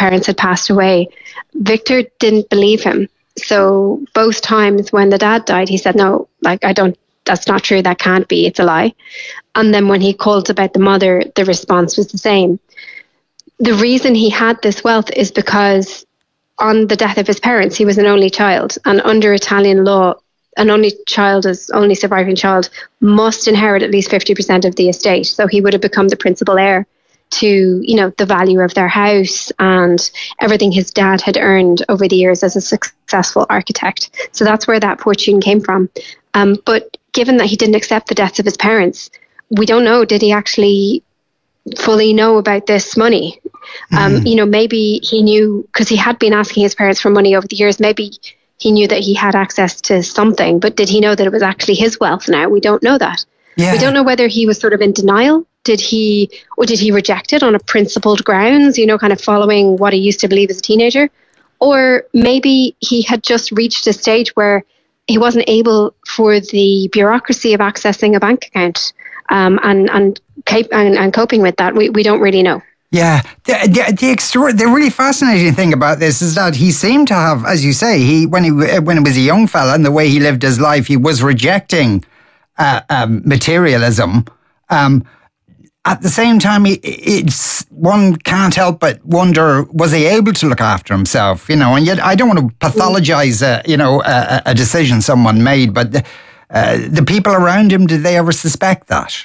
parents had passed away, Victor didn't believe him. So both times when the dad died, he said, no, like, that's not true. That can't be. It's a lie. And then when he called about the mother, the response was the same. The reason he had this wealth is because on the death of his parents, he was an only child. And under Italian law, an only surviving child must inherit at least 50% of the estate. So he would have become the principal heir to, the value of their house and everything his dad had earned over the years as a successful architect. So that's where that fortune came from. But given that he didn't accept the deaths of his parents, we don't know, did he actually fully know about this money? Maybe he knew, because he had been asking his parents for money over the years, maybe he knew that he had access to something, but did he know that it was actually his wealth now? We don't know that. Yeah. We don't know whether he was sort of in denial. Did he reject it on a principled grounds, kind of following what he used to believe as a teenager? Or maybe he had just reached a stage where he wasn't able for the bureaucracy of accessing a bank account and coping with that. We don't really know. Yeah, the really fascinating thing about this is that he seemed to have, as you say, when he was a young fella and the way he lived his life, he was rejecting materialism. At the same time, one can't help but wonder, was he able to look after himself? And yet I don't want to pathologize, a decision someone made, but the people around him, did they ever suspect that?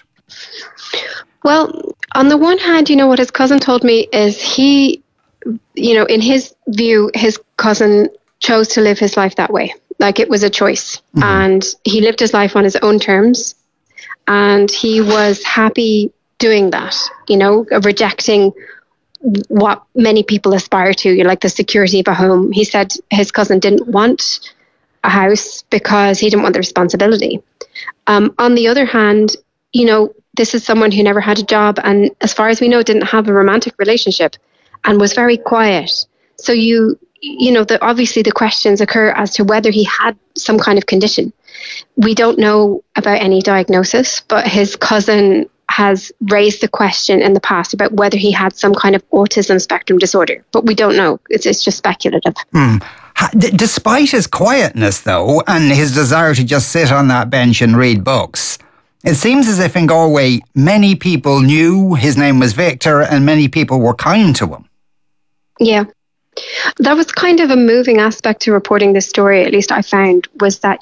Well, on the one hand, what his cousin told me is he, in his view, his cousin chose to live his life that way. Like, it was a choice. Mm-hmm. And he lived his life on his own terms. And he was happy doing that, rejecting what many people aspire to, like the security of a home. He said his cousin didn't want a house because he didn't want the responsibility. On the other hand, this is someone who never had a job and, as far as we know, didn't have a romantic relationship and was very quiet. So obviously the questions occur as to whether he had some kind of condition. We don't know about any diagnosis, but his cousin has raised the question in the past about whether he had some kind of autism spectrum disorder, but we don't know. It's just speculative. Despite his quietness, though, and his desire to just sit on that bench and read books, it seems as if in Galway, many people knew his name was Victor and many people were kind to him. Yeah. That was kind of a moving aspect to reporting this story, at least I found, was that,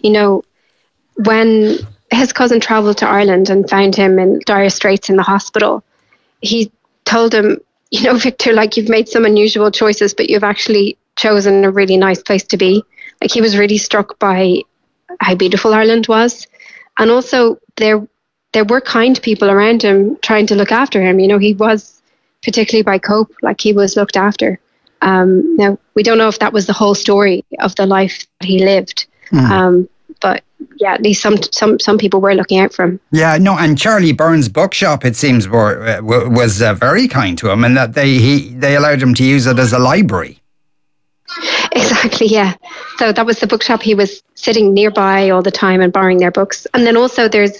when his cousin travelled to Ireland and found him in dire straits in the hospital, he told him, Victor, like, you've made some unusual choices, but you've actually chosen a really nice place to be. Like, he was really struck by how beautiful Ireland was. And also there were kind people around him trying to look after him. He was, particularly by Cope, like, he was looked after. Now, we don't know if that was the whole story of the life that he lived. But yeah, at least some people were looking out for him. Yeah, no, and Charlie Byrne's bookshop, it seems, was very kind to him, and that they allowed him to use it as a library. Exactly, yeah. So that was the bookshop. He was sitting nearby all the time and borrowing their books. And then also there's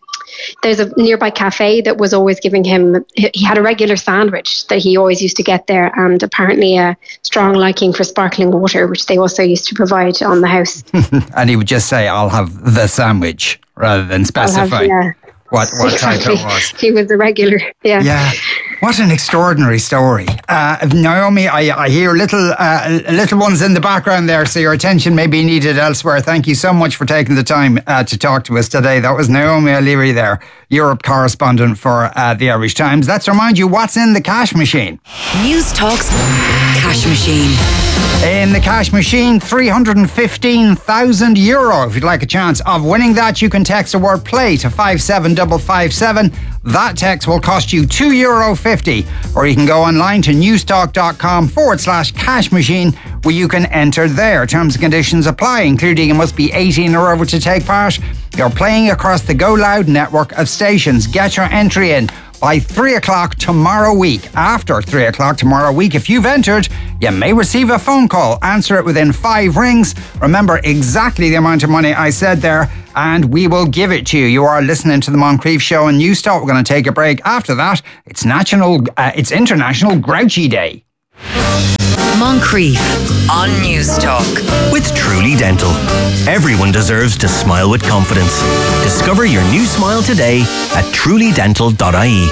a nearby cafe that was always giving him, he had a regular sandwich that he always used to get there, and apparently a strong liking for sparkling water, which they also used to provide on the house. And he would just say, I'll have the sandwich, rather than specify what type it was. He was a regular, yeah. Yeah. What an extraordinary story. Naomi, I hear little ones in the background there, so your attention may be needed elsewhere. Thank you so much for taking the time to talk to us today. That was Naomi O'Leary there, Europe correspondent for the Irish Times. Let's remind you what's in the cash machine. News Talk's cash machine. In the cash machine, €315,000. If you'd like a chance of winning that, you can text the word play to 57557. That text will cost you €2.50, or you can go online to newstalk.com/cash machine, where you can enter there. Terms and conditions apply, including you must be 18 or over to take part. You're playing across the Go Loud network of stations. Get your entry in by 3 o'clock tomorrow week. After 3 o'clock tomorrow week, if you've entered, you may receive a phone call. Answer it within 5 rings. Remember exactly the amount of money I said there, and we will give it to you. You are listening to the Moncrief Show on News Talk. We're going to take a break. After that, it's International Grouchy Day. Moncrief on News Talk. With Truly Dental. Everyone deserves to smile with confidence. Discover your new smile today at trulydental.ie.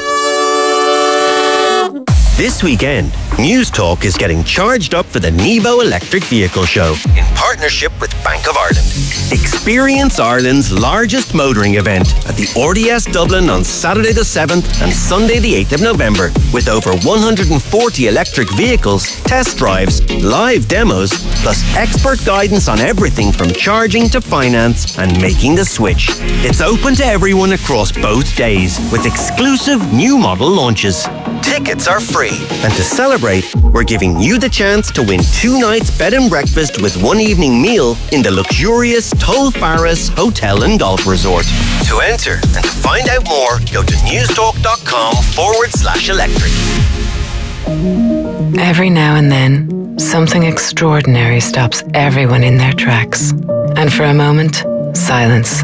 This weekend, News Talk is getting charged up for the Nevo Electric Vehicle Show in partnership with Bank of Ireland. Experience Ireland's largest motoring event at the RDS Dublin on Saturday the 7th and Sunday the 8th of November with over 140 electric vehicles, test drives, live demos, plus expert guidance on everything from charging to finance and making the switch. It's open to everyone across both days with exclusive new model launches. Tickets are free. And to celebrate, we're giving you the chance to win 2 nights bed and breakfast with 1 evening meal in the luxurious Toll Faris Hotel and Golf Resort. To enter and to find out more, go to newstalk.com/electric. Every now and then, something extraordinary stops everyone in their tracks. And for a moment, silence.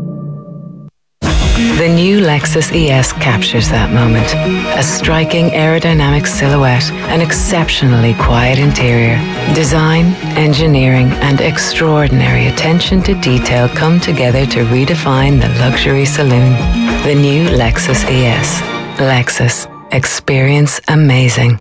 The new Lexus ES captures that moment. A striking aerodynamic silhouette, an exceptionally quiet interior. Design, engineering, and extraordinary attention to detail come together to redefine the luxury saloon. The new Lexus ES. Lexus. Experience amazing.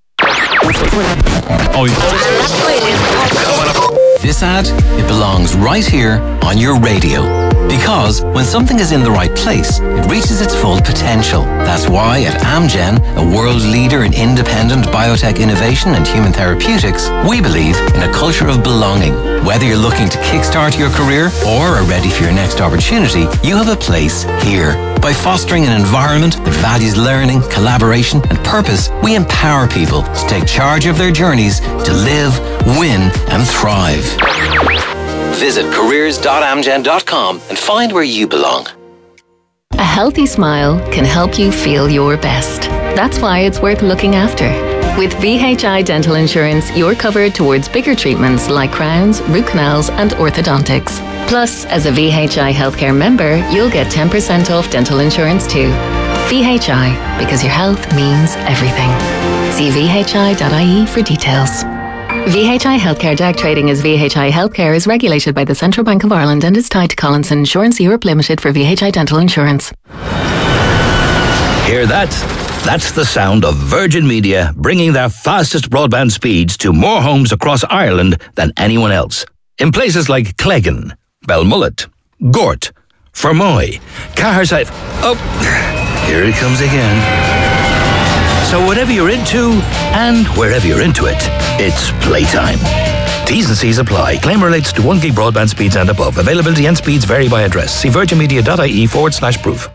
This ad, it belongs right here on your radio. Because when something is in the right place, it reaches its full potential. That's why at Amgen, a world leader in independent biotech innovation and human therapeutics, we believe in a culture of belonging. Whether you're looking to kickstart your career or are ready for your next opportunity, you have a place here. By fostering an environment that values learning, collaboration, and purpose, we empower people to take charge of their journeys to live, win, and thrive. Visit careers.amgen.com and find where you belong. A healthy smile can help you feel your best. That's why it's worth looking after. With VHI Dental Insurance, you're covered towards bigger treatments like crowns, root canals, and orthodontics. Plus, as a VHI healthcare member, you'll get 10% off dental insurance too. VHI, because your health means everything. See vhi.ie for details. VHI Healthcare DAG trading as VHI Healthcare is regulated by the Central Bank of Ireland and is tied to Collinson Insurance Europe Limited for VHI Dental Insurance. Hear that? That's the sound of Virgin Media bringing their fastest broadband speeds to more homes across Ireland than anyone else. In places like Cleggan, Belmullet, Gort, Fermoy, Caherside... Oh, here it comes again. So whatever you're into, and wherever you're into it, it's playtime. T's and C's apply. Claim relates to 1 gig broadband speeds and above. Availability and speeds vary by address. See virginmedia.ie/proof.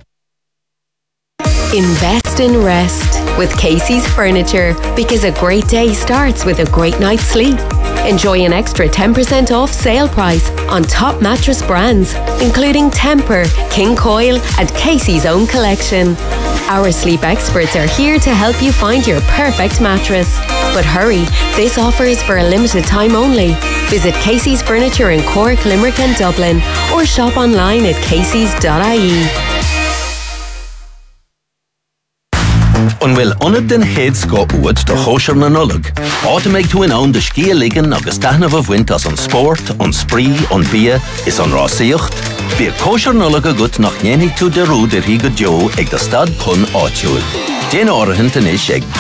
Invest in rest with Casey's Furniture, because a great day starts with a great night's sleep. Enjoy an extra 10% off sale price on top mattress brands, including Temper, King Coil, and Casey's own collection. Our sleep experts are here to help you find your perfect mattress. But hurry, this offer is for a limited time only. Visit Casey's Furniture in Cork, Limerick and Dublin, or shop online at caseys.ie. An bhfuil ionad den chéad sco uad do chóisir na nullag. Áta méid tú in ann de scia ligan agus taitneamh a bhaint as an sport, an spree, an bia is an rásaíocht. Bhí cóisir nullag agat nach néanaigh tú de rúd ar hí go deo ag de stad chun áitiúil. Déan áirithe tanis ag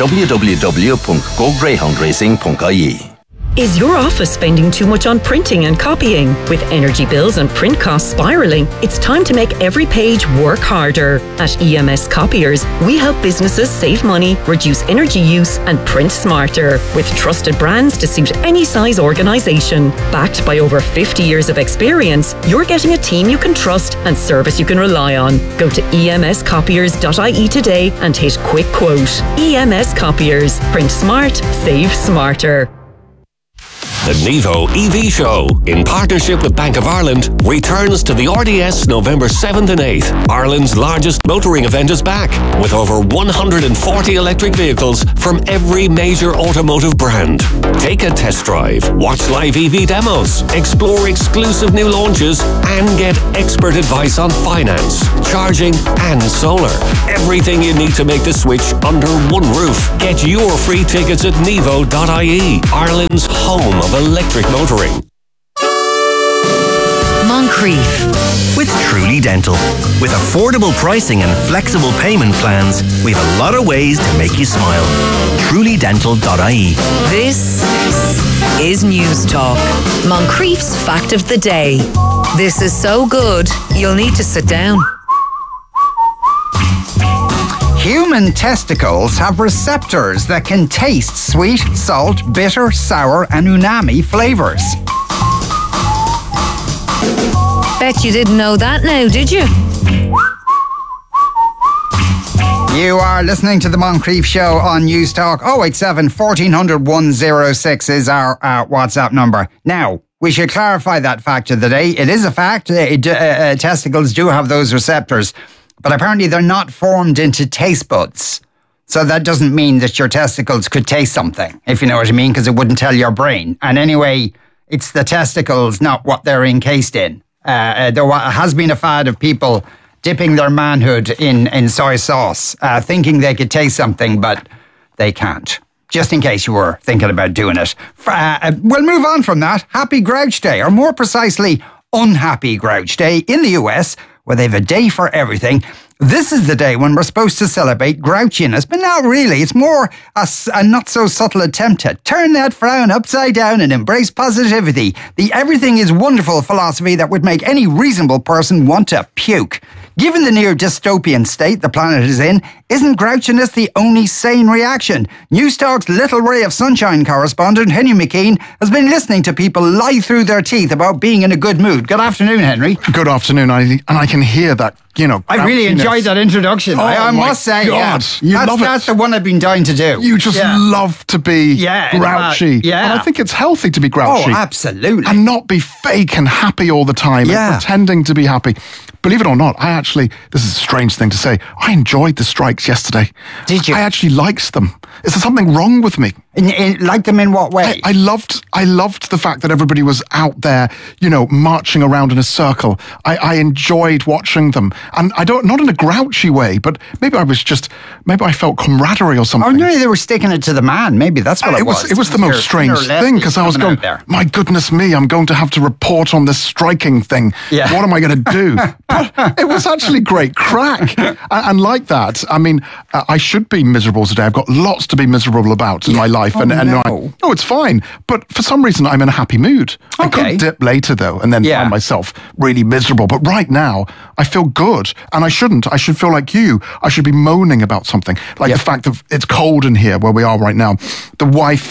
www.gogreyhoundracing.ie. Is your office spending too much on printing and copying? With energy bills and print costs spiraling, it's time to make every page work harder. At EMS Copiers, we help businesses save money, reduce energy use, and print smarter, with trusted brands to suit any size organisation. Backed by over 50 years of experience, you're getting a team you can trust and service you can rely on. Go to emscopiers.ie today and hit quick quote. EMS Copiers. Print smart, save smarter. The Nevo EV Show, in partnership with Bank of Ireland, returns to the RDS November 7th and 8th. Ireland's largest motoring event is back, with over 140 electric vehicles from every major automotive brand. Take a test drive, watch live EV demos, explore exclusive new launches, and get expert advice on finance, charging, and solar. Everything you need to make the switch under one roof. Get your free tickets at nevo.ie, Ireland's home of electric motoring. Moncrief. With Truly Dental. With affordable pricing and flexible payment plans, we have a lot of ways to make you smile. TrulyDental.ie. This is News Talk. Moncrief's Fact of the Day. This is so good, you'll need to sit down. Human testicles have receptors that can taste sweet, salt, bitter, sour, and umami flavours. Bet you didn't know that now, did you? You are listening to the Moncrief Show on News Talk. 087 1400 106 is our WhatsApp number. Now, we should clarify that fact of the day. It is a fact. Testicles do have those receptors, but apparently they're not formed into taste buds. So that doesn't mean that your testicles could taste something, if you know what I mean, because it wouldn't tell your brain. And anyway, it's the testicles, not what they're encased in. There has been a fad of people dipping their manhood in soy sauce, thinking they could taste something, but they can't. Just in case you were thinking about doing it. We'll move on from that. Happy Grouch Day, or more precisely, Unhappy Grouch Day in the US, where they have a day for everything. This is the day when we're supposed to celebrate grouchiness, but not really. It's more a not so subtle attempt to turn that frown upside down and embrace positivity. The everything is wonderful philosophy that would make any reasonable person want to puke. Given the near dystopian state the planet is in, isn't grouchiness the only sane reaction? News Talk's Little Ray of Sunshine correspondent, Henry McKean, has been listening to people lie through their teeth about being in a good mood. Good afternoon, Henry. Good afternoon, and I can hear that, I really enjoyed that introduction. I must say, God, that's the one I've been dying to do. You just love to be grouchy. And I think it's healthy to be grouchy. Oh, absolutely. And not be fake and happy all the time and pretending to be happy. Believe it or not, this is a strange thing to say, I enjoyed the strikes yesterday. Did you? I actually liked them. Is there something wrong with me? Like them in what way? I loved the fact that everybody was out there, marching around in a circle. I enjoyed watching them. And not in a grouchy way, but maybe I felt camaraderie or something. Oh, no, they were sticking it to the man. Maybe that's what it was. It was the most strange thing, because I was going, my goodness me, I'm going to have to report on this striking thing. Yeah. What am I going to do? But it was actually great crack. And like that, I mean, I should be miserable today. I've got lots to be miserable about in my life. No, it's fine. But for some reason, I'm in a happy mood. Okay. I could dip later, though, and then find myself really miserable. But right now, I feel good. And I shouldn't. I should feel like you. I should be moaning about something. Like the fact that it's cold in here where we are right now. The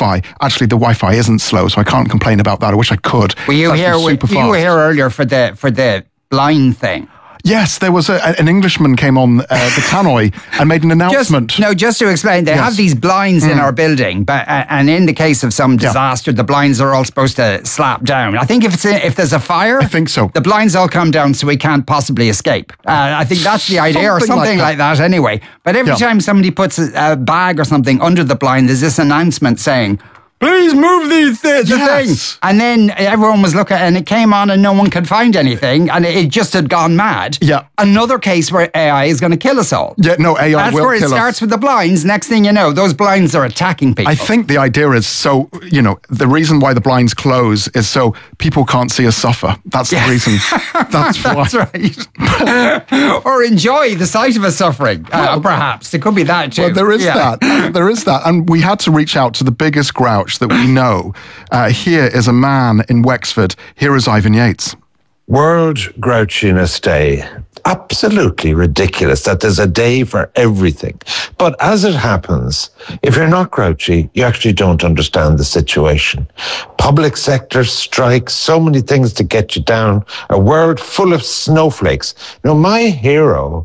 Wi-Fi isn't slow, so I can't complain about that. I wish I could. Were you here earlier for the blind thing? Yes, there was an Englishman came on the tannoy and made an announcement. Just to explain, they have these blinds in our building, and in the case of some disaster, the blinds are all supposed to slap down. I think if there's a fire, I think so. The blinds all come down so we can't possibly escape. I think that's the idea, or something like that anyway. But every time somebody puts a bag or something under the blind, there's this announcement saying, please move the thing. And then everyone was looking, and it came on and no one could find anything, and it just had gone mad. Yeah. Another case where AI is going to kill us all. Yeah, no, AI will kill us. That's where it starts with the blinds. Next thing you know, those blinds are attacking people. I think the idea is so, the reason why the blinds close is so people can't see us suffer. That's the reason. That's why. That's right. Or enjoy the sight of us suffering, perhaps. It could be that too. Well, there is that. There is that. And we had to reach out to the biggest grouch that we know. Here is a man in Wexford. Here is Ivan Yates. World Grouchiness Day. Absolutely ridiculous that there's a day for everything. But as it happens, if you're not grouchy, you actually don't understand the situation. Public sector strikes, so many things to get you down, a world full of snowflakes. My hero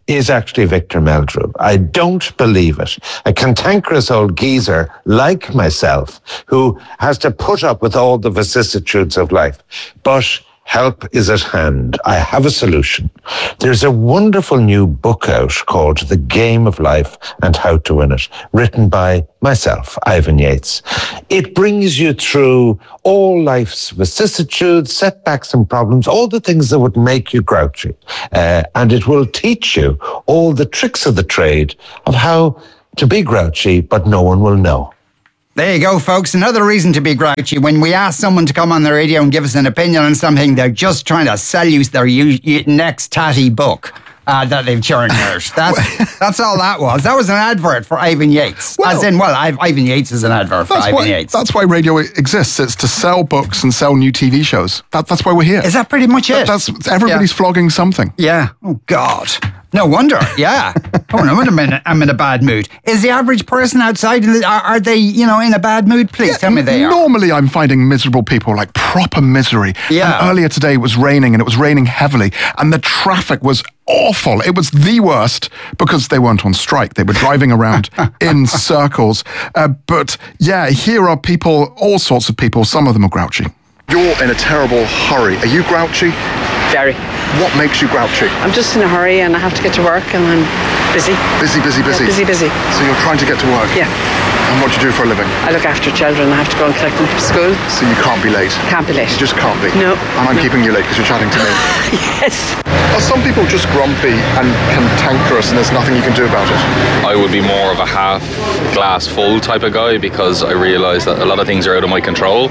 is actually Victor Meldrew. I don't believe it. A cantankerous old geezer like myself who has to put up with all the vicissitudes of life. But help is at hand. I have a solution. There's a wonderful new book out called The Game of Life and How to Win It, written by myself, Ivan Yates. It brings you through all life's vicissitudes, setbacks and problems, all the things that would make you grouchy. And it will teach you all the tricks of the trade of how to be grouchy, but no one will know. There you go, folks. Another reason to be grouchy. When we ask someone to come on the radio and give us an opinion on something, they're just trying to sell you their next tatty book that they've churned out. That's all that was. That was an advert for Ivan Yates. Ivan Yates is an advert for Ivan Yates. That's why radio exists. It's to sell books and sell new TV shows. That's why we're here. Is that pretty much it? Everybody's flogging something. Yeah. Oh, God. No wonder, yeah. Oh, no, wait a minute, I'm in a bad mood. Is the average person outside, are they, in a bad mood? Please tell me they are. Normally I'm finding miserable people, like proper misery. Yeah. And earlier today it was raining, and it was raining heavily, and the traffic was awful. It was the worst because they weren't on strike. They were driving around in circles. But yeah, here are people, all sorts of people. Some of them are grouchy. You're in a terrible hurry. Are you grouchy? Very. What makes you grouchy? I'm just in a hurry and I have to get to work and I'm busy. Busy. Yeah, busy. So you're trying to get to work? Yeah. And what do you do for a living? I look after children. I have to go and collect them from school. So you can't be late? Can't be late. You just can't be? No. And I'm keeping you late because you're chatting to me? Yes. Are some people just grumpy and cantankerous and there's nothing you can do about it? I would be more of a half glass full type of guy because I realise that a lot of things are out of my control,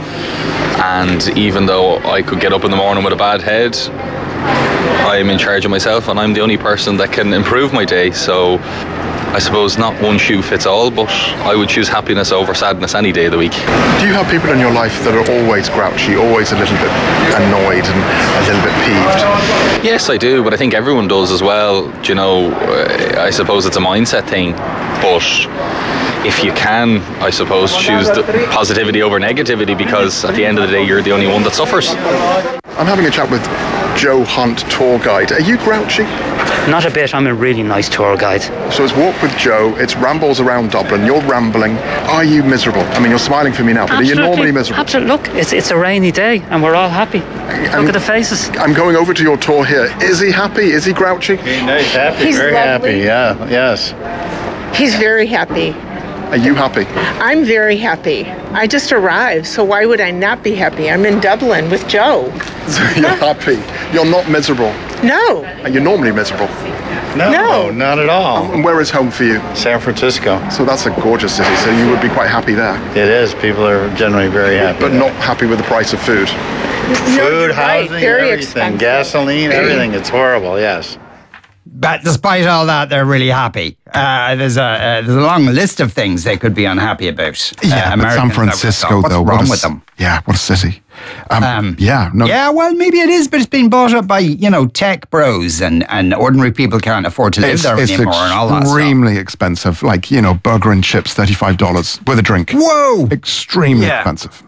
and even though I could get up in the morning with a bad head, I'm in charge of myself and I'm the only person that can improve my day. So I suppose not one shoe fits all, but I would choose happiness over sadness any day of the week. Do you have people in your life that are always grouchy, always a little bit annoyed and a little bit peeved? Yes, I do, but I think everyone does as well. I suppose it's a mindset thing, but if you can, I suppose, choose the positivity over negativity, because at the end of the day, you're the only one that suffers. I'm having a chat with Joe Hunt, tour guide. Are you grouchy? Not a bit. I'm a really nice tour guide. So it's Walk with Joe, it's rambles around Dublin, you're rambling. Are you miserable? I mean, you're smiling for me now, but Absolutely. Are you normally miserable? Absolutely. Look, it's a rainy day and we're all happy. Look at the faces. I'm going over to your tour here. Is he happy? Is he grouchy? He's happy, He's very lovely. happy, yeah, yes. He's very happy. Are you happy? I'm very happy. I just arrived, so why would I not be happy? I'm in Dublin with Joe. So you're happy. You're not miserable. No. Are you normally miserable? No, not at all. And where is home for you? San Francisco. So that's a gorgeous city, so you would be quite happy there. It is. People are generally very happy. But not happy with the price of food. Food, housing, very everything. expensive. Gasoline, everything. It's horrible, yes. But despite all that, they're really happy. There's a long list of things they could be unhappy about. Yeah, but San Francisco, what's though. wrong with them? Yeah, what a city. Yeah, well, maybe it is, but it's been bought up by, tech bros and ordinary people can't afford to live there anymore and all that stuff. It's extremely expensive. Like, burger and chips, $35 with a drink. Whoa! Extremely expensive.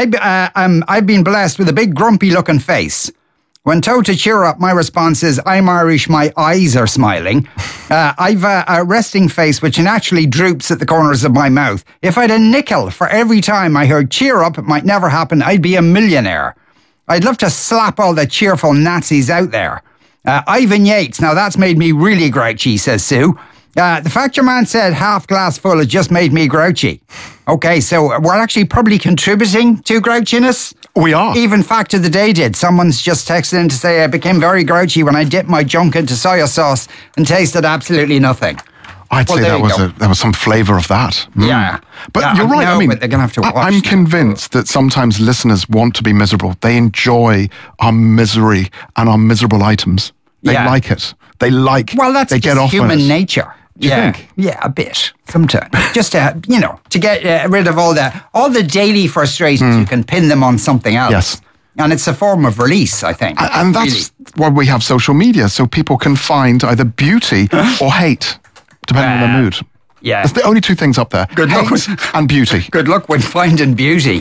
I've been blessed with a big grumpy looking face. When told to cheer up, my response is, I'm Irish, my eyes are smiling. I've a resting face which naturally droops at the corners of my mouth. If I'd a nickel for every time I heard cheer up, it might never happen, I'd be a millionaire. I'd love to slap all the cheerful Nazis out there. Ivan Yates, now that's made me really grouchy, says Sue. The fact your man said half glass full has just made me grouchy. Okay, so we're actually probably contributing to grouchiness. We are. Even Fact of the Day did. Someone's just texted in to say, I became very grouchy when I dipped my junk into soya sauce and tasted absolutely nothing. I'd say there was some flavour of that. Yeah. But you're right. But they're going to have to watch I'm convinced that sometimes listeners want to be miserable. They enjoy our misery and our miserable items. They like it. They like. Well, that's they get off human nature. Do you think? Yeah, a bit. Sometimes. Just to, to get rid of all the daily frustrations, you can pin them on something else. Yes. And it's a form of release, I think. And that's why we have social media, so people can find either beauty or hate, depending on their mood. Yeah. That's the only two things up there. Good luck with and beauty. Good luck with finding beauty.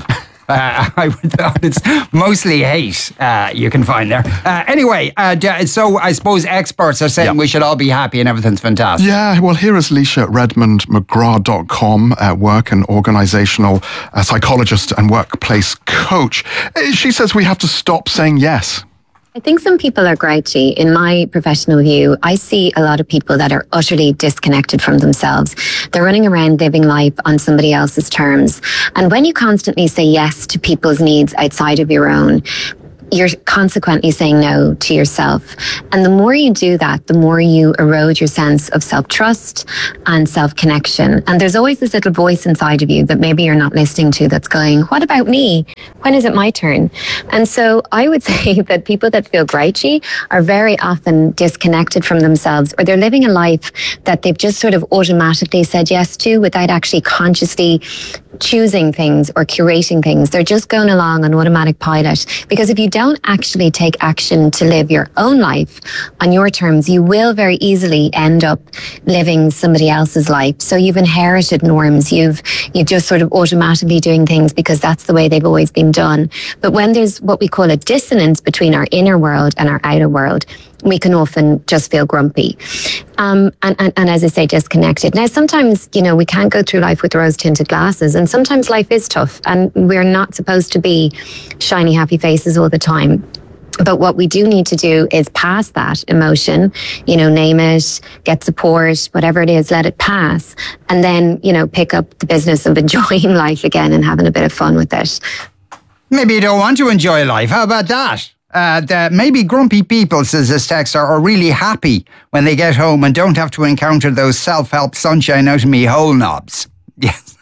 I would thought it's mostly hate you can find there. Anyway, so I suppose experts are saying we should all be happy and everything's fantastic. Yeah, well, here is Leisha at RedmondMcGrath.com, work and organisational psychologist and workplace coach. She says we have to stop saying yes. I think some people are grouchy. In my professional view, I see a lot of people that are utterly disconnected from themselves. They're running around living life on somebody else's terms. And when you constantly say yes to people's needs outside of your own, you're consequently saying no to yourself. And the more you do that, the more you erode your sense of self-trust and self-connection. And there's always this little voice inside of you that maybe you're not listening to that's going, what about me? When is it my turn? And so I would say that people that feel grouchy are very often disconnected from themselves, or they're living a life that they've just sort of automatically said yes to without actually consciously choosing things or curating things. They're just going along on automatic pilot. Because if you don't actually take action to live your own life on your terms, you will very easily end up living somebody else's life. So you've inherited norms. You're just sort of automatically doing things because that's the way they've always been done. But when there's what we call a dissonance between our inner world and our outer world, we can often just feel grumpy. And as I say, disconnected. Now, sometimes, we can't go through life with rose-tinted glasses, and sometimes life is tough, and we're not supposed to be shiny, happy faces all the time. But what we do need to do is pass that emotion, name it, get support, whatever it is, let it pass, and then, pick up the business of enjoying life again and having a bit of fun with it. Maybe you don't want to enjoy life. How about that? Maybe grumpy people, says this texter, are really happy when they get home and don't have to encounter those self-help sunshine out of me hole knobs. Yes.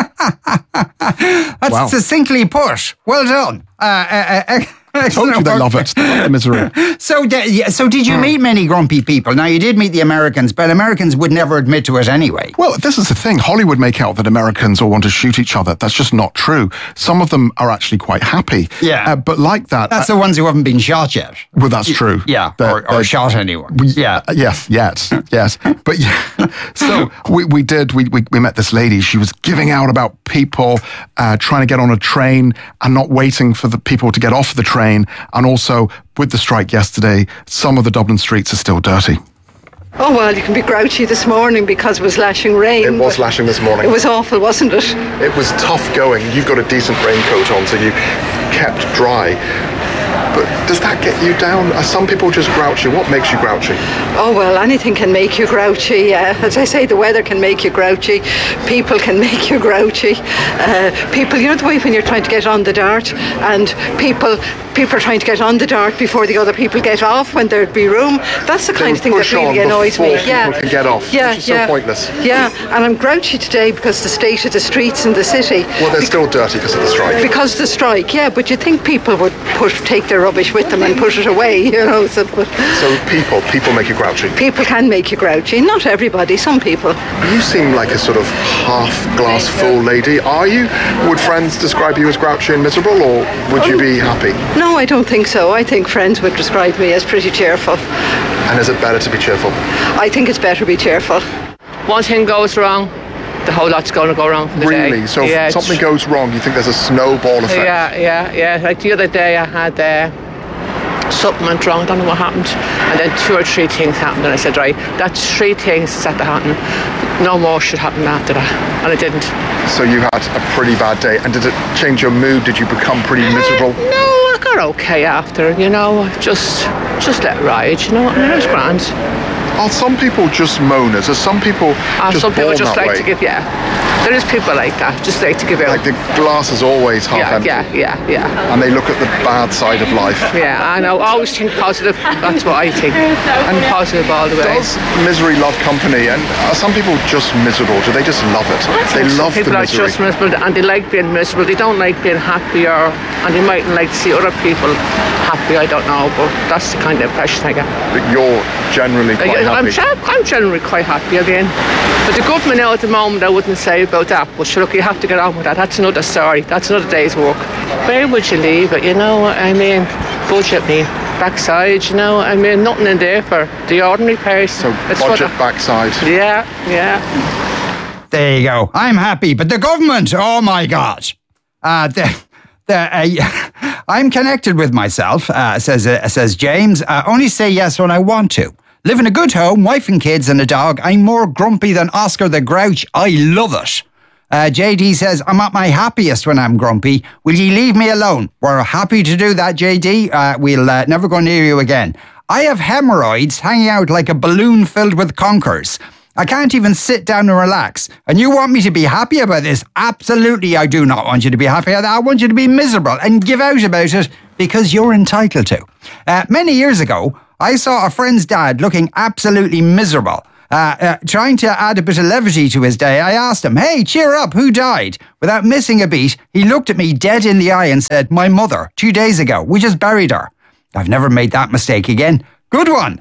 That's succinctly put. Well done. I told you they love it. They love the misery. So did you meet many grumpy people? Now, you did meet the Americans, but Americans would never admit to it anyway. Well, this is the thing. Hollywood make out that Americans all want to shoot each other. That's just not true. Some of them are actually quite happy. Yeah. But like that... That's the ones who haven't been shot yet. Well, that's true. Yeah, or shot anyone. Yeah. Yes. But yeah. So we met this lady. She was giving out about people trying to get on a train and not waiting for the people to get off the train. And also, with the strike yesterday, some of the Dublin streets are still dirty. Oh, well, you can be grouchy this morning because it was lashing rain. It was lashing this morning. It was awful, wasn't it? It was tough going. You've got a decent raincoat on, so you kept dry. But does that get you down? Are some people just grouchy? What makes you grouchy? Oh, well, anything can make you grouchy. As I say, the weather can make you grouchy. People can make you grouchy. People, the way when you're trying to get on the dart and people are trying to get on the dart before the other people get off when there'd be room. That's the kind of thing that really annoys me. People can get off. Yeah, which is so pointless. Yeah, and I'm grouchy today because the state of the streets in the city. Well, they're still dirty because of the strike. Because of the strike, yeah, but you'd think people would take their rubbish with them and put it away, So people make you grouchy? People can make you grouchy. Not everybody, some people. You seem like a sort of half glass full lady. Are you? Would friends describe you as grouchy and miserable, or would you be happy? No, I don't think so. I think friends would describe me as pretty cheerful. And is it better to be cheerful? I think it's better to be cheerful. One thing goes wrong, the whole lot's going to go wrong for the day. Really? So if something goes wrong, you think there's a snowball effect? Yeah. Like the other day I had something went wrong, I don't know what happened, and then 2 or 3 things happened, and I said, right, that's 3 things that's had to happen. No more should happen after that, and it didn't. So you had a pretty bad day, and did it change your mood? Did you become pretty miserable? No, I got okay after, just let it ride, and it was grand. Are some people just moaners? Are some people just some people born just that like way? to give, there is people like that, just like to give out. Like the glass is always half empty. Yeah. And they look at the bad side of life. Yeah, I know. Always think positive. That's what I think. I'm positive all the way. Does misery love company? And are some people just miserable? Do they just love it? They love the misery. People are just miserable, and they like being miserable. They don't like being happier, and they mightn't like to see other people happy. I don't know, but that's the kind of impression I get. But you're generally quite happy. I'm generally quite happy again. But the government now at the moment, I wouldn't say about that. But sure, look, you have to get on with that. That's another story. That's another day's work. Where would you leave it? Budget me. Backside, nothing in there for the ordinary person. So it's budget backside. Yeah. There you go. I'm happy, but the government, oh my God. I'm connected with myself, says James. Only say yes when I want to. Live in a good home, wife and kids and a dog. I'm more grumpy than Oscar the Grouch. I love it. JD says, I'm at my happiest when I'm grumpy. Will you leave me alone? We're happy to do that, JD. We'll never go near you again. I have hemorrhoids hanging out like a balloon filled with conkers. I can't even sit down and relax. And you want me to be happy about this? Absolutely, I do not want you to be happy. I want you to be miserable and give out about it because you're entitled to. Many years ago, I saw a friend's dad looking absolutely miserable. Trying to add a bit of levity to his day, I asked him, hey, cheer up, who died? Without missing a beat, he looked at me dead in the eye and said, my mother, 2 days ago. We just buried her. I've never made that mistake again. Good one.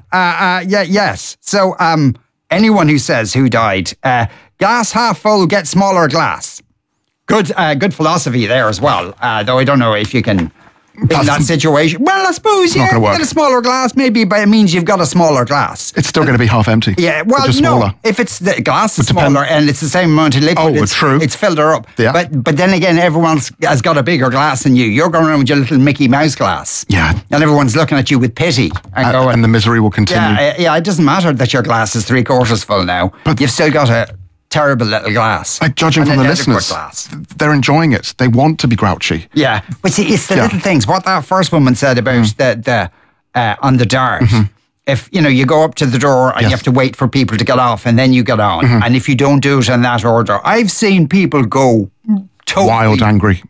Yes. So, anyone who says who died, glass half full, get smaller glass. Good philosophy there as well. Though I don't know if you can in that situation. Well, I suppose not gonna work. Get a smaller glass, maybe, but it means you've got a smaller glass. It's still going to be half empty. Yeah, well, just no. Smaller. If it's the glass is smaller and it's the same amount of liquid, true. It's filled her up. Yeah. But then again, everyone has got a bigger glass than you. You're going around with your little Mickey Mouse glass. Yeah. And everyone's looking at you with pity and going, and the misery will continue. Yeah, it doesn't matter that your glass is 3/4 full now. But you've still got a terrible little glass. Like judging from the listeners, they're enjoying it. They want to be grouchy. Yeah, but see, it's the little things. What that first woman said about the on the dart. Mm-hmm. If you go up to the door and you have to wait for people to get off, and then you get on, and if you don't do it in that order, I've seen people go totally wild angry.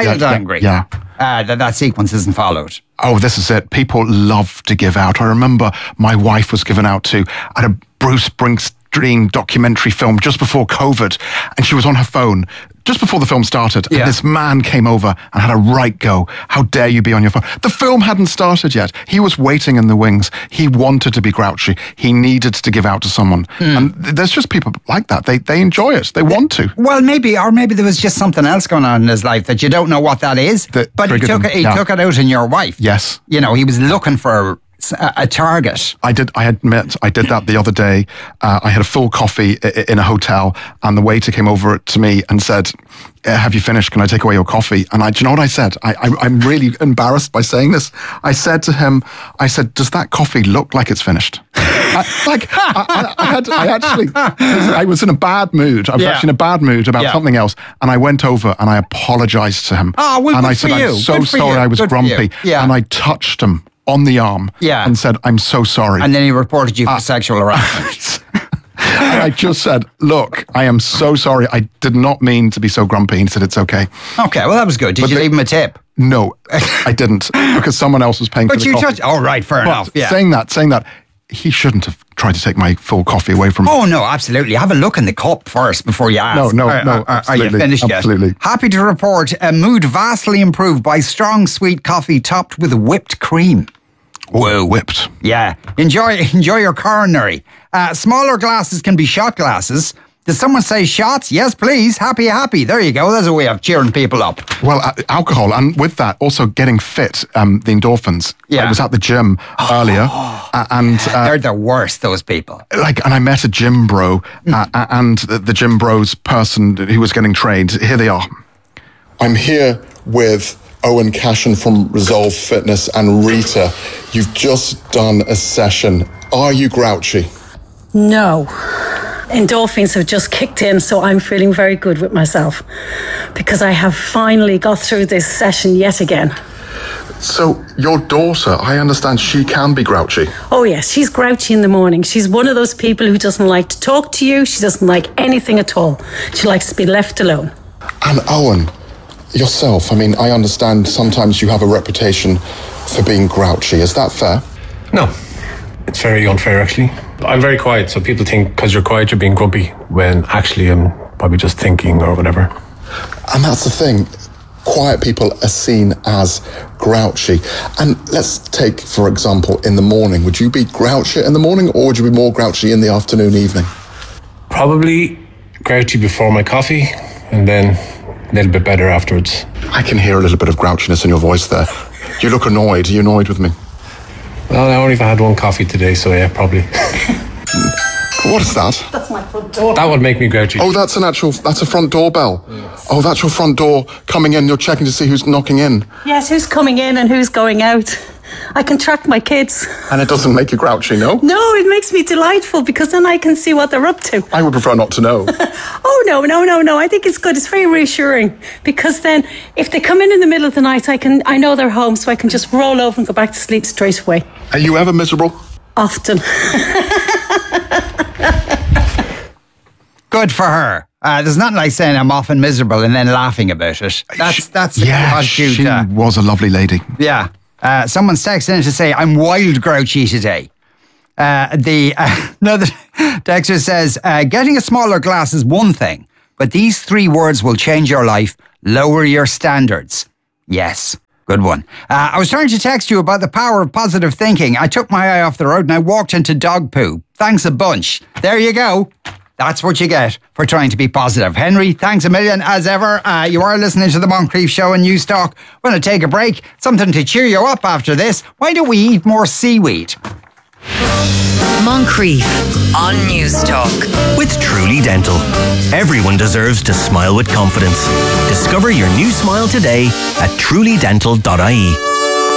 Yeah. That sequence isn't followed. Oh, this is it. People love to give out. I remember my wife was given out to at a Bruce Springsteen documentary film just before COVID, and she was on her phone just before the film started, and this man came over and had a right go. How dare you be on your phone? The film hadn't started yet. He was waiting in the wings. He wanted to be grouchy. He needed to give out to someone. And there's just people like that. They enjoy it. They want to. Well, maybe there was just something else going on in his life that you don't know what that is. But he took it out on your wife. Yes. He was looking for a target. I admit I did that the other day. I had a full coffee in a hotel, and the waiter came over to me and said, have you finished? Can I take away your coffee? And do you know what I said? I'm really embarrassed by saying this. I said to him, does that coffee look like it's finished? I was in a bad mood. I was actually in a bad mood about something else. And I went over and I apologized to him. Oh, well, and I said, I'm so sorry I was grumpy. And I touched him on the arm and said, I'm so sorry. And then he reported you for sexual harassment. And I just said, look, I am so sorry. I did not mean to be so grumpy. He said, it's okay. Okay, well, that was good. Did you leave him a tip? No, I didn't, because someone else was paying for the coffee. Oh, right, fair enough. Yeah. Saying that, he shouldn't have tried to take my full coffee away from me. Oh, no, absolutely. Have a look in the cup first before you ask. No, Are you finished yet? Absolutely. Happy to report a mood vastly improved by strong, sweet coffee topped with whipped cream. Whoa, whipped. Yeah. Enjoy your coronary. Smaller glasses can be shot glasses. Did someone say shots? Yes, please. Happy. There you go. There's a way of cheering people up. Well, alcohol, and with that, also getting fit, the endorphins. Yeah. I was at the gym earlier, and they're the worst, those people. And I met a gym bro, and the gym bro's person who was getting trained. Here they are. I'm here with Owen Cashin from Resolve Fitness and Rita. You've just done a session. Are you grouchy? No. Endorphins have just kicked in, so I'm feeling very good with myself because I have finally got through this session yet again. So your daughter, I understand she can be grouchy. Oh yes, she's grouchy in the morning. She's one of those people who doesn't like to talk to you. She doesn't like anything at all. She likes to be left alone. And Owen, yourself, I understand sometimes you have a reputation for being grouchy. Is that fair? No, it's very unfair actually. I'm very quiet, so people think because you're quiet you're being grumpy, when actually I'm probably just thinking or whatever. And that's the thing. Quiet people are seen as grouchy. And let's take, for example, in the morning. Would you be grouchy in the morning, or would you be more grouchy in the afternoon, evening? Probably grouchy before my coffee, and then a little bit better afterwards. I can hear a little bit of grouchiness in your voice there. You look annoyed. Are you annoyed with me? Well, I only had one coffee today, so yeah, probably. What is that? That's my front door. That would make me grouchy. Oh, that's a front doorbell. Yes. Oh, that's your front door coming in. You're checking to see who's knocking in. Yes, who's coming in and who's going out. I can track my kids. And it doesn't make you grouchy, no? No, it makes me delightful because then I can see what they're up to. I would prefer not to know. Oh, no. I think it's good. It's very reassuring because then if they come in the middle of the night, I know they're home, so I can just roll over and go back to sleep straight away. Are you ever miserable? Often. Good for her. There's nothing like saying I'm often miserable and then laughing about it. That's the attitude. She was a lovely lady. Yeah. Someone's texting in to say I'm wild grouchy today. Another texter says getting a smaller glass is one thing, but these 3 words will change your life. Lower your standards. Yes. Good one. I was trying to text you about the power of positive thinking. I took my eye off the road and I walked into dog poo. Thanks a bunch. There you go. That's what you get for trying to be positive. Henry, thanks a million as ever. You are listening to the Moncrief Show on News Talk. We're going to take a break. Something to cheer you up after this. Why don't we eat more seaweed? Moncrief on News Talk. With Truly Dental. Everyone deserves to smile with confidence. Discover your new smile today at trulydental.ie.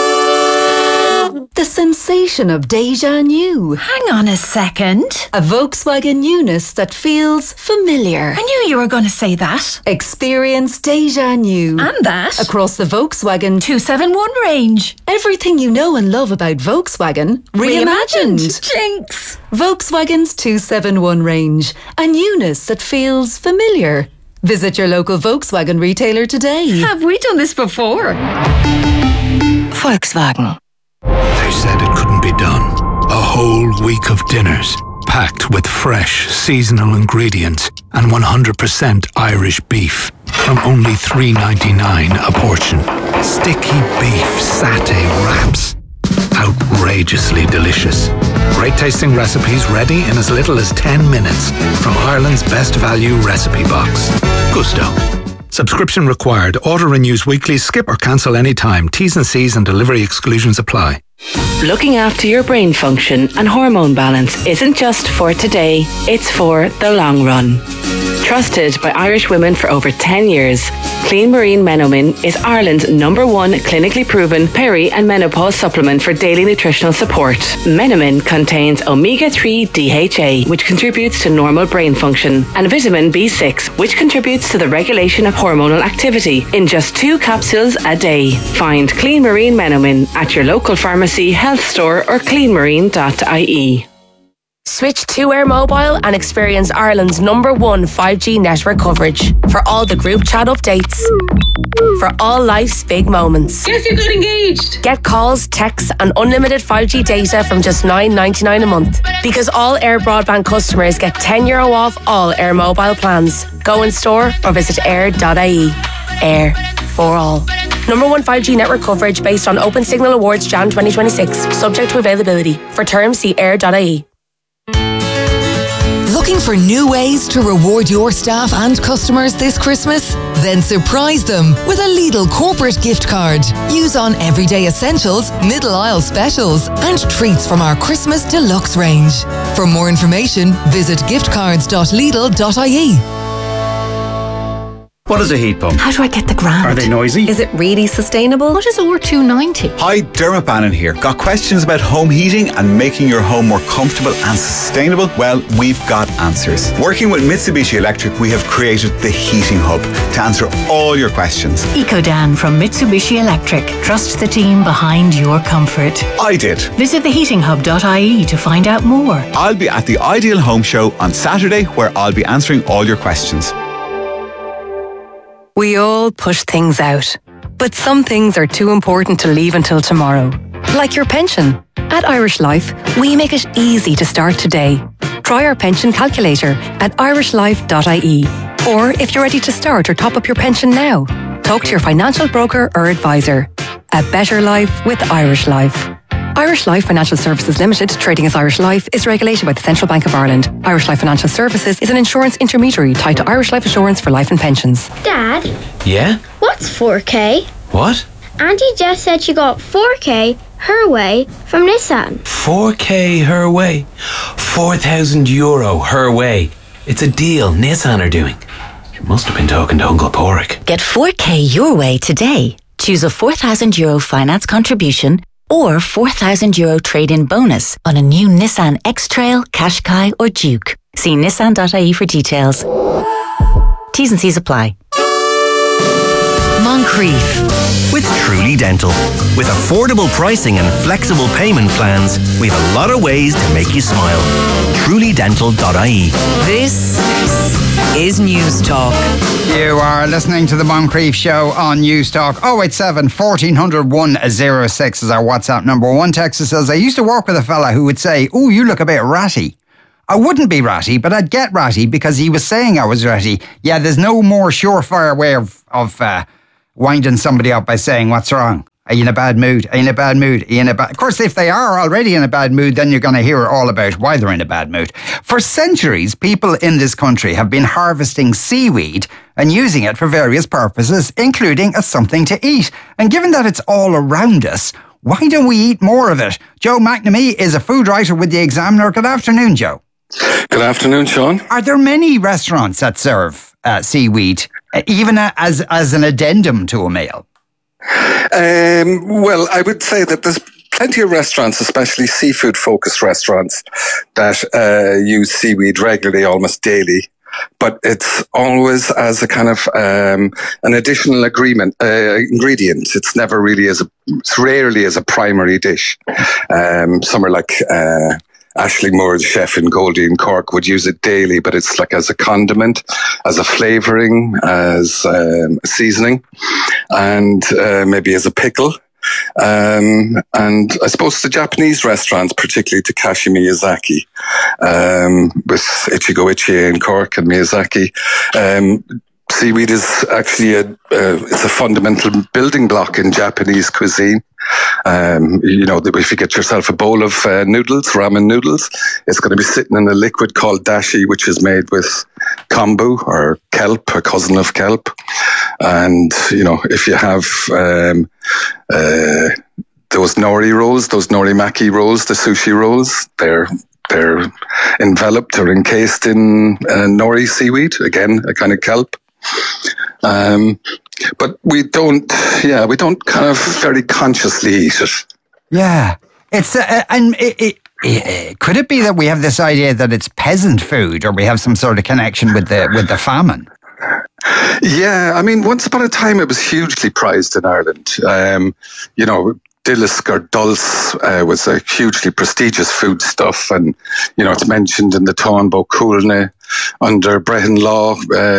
The sensation of déjà new. Hang on a second. A Volkswagen newness that feels familiar. I knew you were going to say that. Experience déjà new. And that. Across the Volkswagen 271 range. Everything you know and love about Volkswagen reimagined. Jinx. Volkswagen's 271 range. A newness that feels familiar. Visit your local Volkswagen retailer today. Have we done this before? Volkswagen. They said it couldn't be done. A whole week of dinners, packed with fresh, seasonal ingredients and 100% Irish beef from only $3.99 a portion. Sticky beef satay wraps. Outrageously delicious. Great tasting recipes ready in as little as 10 minutes from Ireland's best value recipe box. Gusto. Subscription required. Order renews weekly. Skip or cancel anytime. T's and C's and delivery exclusions apply. Looking after your brain function and hormone balance isn't just for today, it's for the long run. Trusted by Irish women for over 10 years, Clean Marine Menomin is Ireland's #1 clinically proven peri and menopause supplement for daily nutritional support. Menomin contains omega-3 DHA, which contributes to normal brain function, and vitamin B6, which contributes to the regulation of hormonal activity, in just 2 capsules a day. Find Clean Marine Menomin at your local pharmacy, health store or cleanmarine.ie. Switch to Air Mobile and experience Ireland's #1 5G network coverage for all the group chat updates. For all life's big moments. Guess you got engaged. Get calls, texts and unlimited 5G data from just $9.99 a month. Because all Air broadband customers get €10 off all Air Mobile plans. Go in store or visit air.ie. Air for all. #1 5G network coverage based on Open Signal Awards Jan 2026. Subject to availability. For terms, see air.ie. Looking for new ways to reward your staff and customers this Christmas? Then surprise them with a Lidl corporate gift card. Use on everyday essentials, middle aisle specials, and treats from our Christmas deluxe range. For more information, visit giftcards.lidl.ie. What is a heat pump? How do I get the grant? Are they noisy? Is it really sustainable? What is R290? Hi, Dermot Bannon here. Got questions about home heating and making your home more comfortable and sustainable? Well, we've got answers. Working with Mitsubishi Electric, we have created the Heating Hub to answer all your questions. EcoDan from Mitsubishi Electric. Trust the team behind your comfort. I did. Visit theheatinghub.ie to find out more. I'll be at the Ideal Home Show on Saturday, where I'll be answering all your questions. We all push things out, but some things are too important to leave until tomorrow. Like your pension. At Irish Life, we make it easy to start today. Try our pension calculator at irishlife.ie. Or if you're ready to start or top up your pension now, talk to your financial broker or advisor. A better life with Irish Life. Irish Life Financial Services Limited, trading as Irish Life, is regulated by the Central Bank of Ireland. Irish Life Financial Services is an insurance intermediary tied to Irish Life Assurance for life and pensions. Dad? Yeah? What's 4K? What? Auntie just said she got 4K her way from Nissan. 4K her way. €4,000 her way. It's a deal Nissan are doing. She must have been talking to Uncle Porrick. Get 4K your way today. Choose a €4,000 finance contribution or €4,000 trade-in bonus on a new Nissan X-Trail, Qashqai or Duke. See nissan.ie for details. T's and C's apply. Moncrief. With Truly Dental. With affordable pricing and flexible payment plans, we have a lot of ways to make you smile. TrulyDental.ie. This is News Talk. You are listening to the Moncrief Show on News Talk. 087 1400 106 is our WhatsApp number. One texter says, I used to work with a fella who would say, "Oh, you look a bit ratty." I wouldn't be ratty, but I'd get ratty because he was saying I was ratty. Yeah, there's no more surefire way of winding somebody up by saying, "What's wrong? Are you in a bad mood? Are you in a bad mood? Are you in a bad..." Of course, if they are already in a bad mood, then you're going to hear all about why they're in a bad mood. For centuries, people in this country have been harvesting seaweed and using it for various purposes, including as something to eat. And given that it's all around us, why don't we eat more of it? Joe McNamee is a food writer with The Examiner. Good afternoon, Joe. Good afternoon, Sean. Are there many restaurants that serve seaweed, even as an addendum to a meal? Well, I would say that there's plenty of restaurants, especially seafood-focused restaurants, that use seaweed regularly, almost daily. But it's always as a kind of an additional ingredient. It's never really it's rarely as a primary dish. Somewhere like Ashley Moore, the chef in Goldie in Cork, would use it daily, but it's like as a condiment, as a flavouring, as a seasoning, and maybe as a pickle. And I suppose the Japanese restaurants, particularly Takashi Miyazaki, with Ichigo Ichie in Cork and Miyazaki, seaweed is actually it's a fundamental building block in Japanese cuisine. If you get yourself a bowl of noodles, ramen noodles, it's going to be sitting in a liquid called dashi, which is made with kombu or kelp, a cousin of kelp. And, if you have those nori rolls, those norimaki rolls, the sushi rolls, they're enveloped or encased in nori seaweed, again, a kind of kelp. But we don't kind of very consciously eat it. Yeah. It's, could it be that we have this idea that it's peasant food, or we have some sort of connection with the famine? Yeah, I mean, once upon a time it was hugely prized in Ireland. Dillisk or dulse was a hugely prestigious foodstuff, and it's mentioned in the Táin Bó Cúailnge under Brehon law.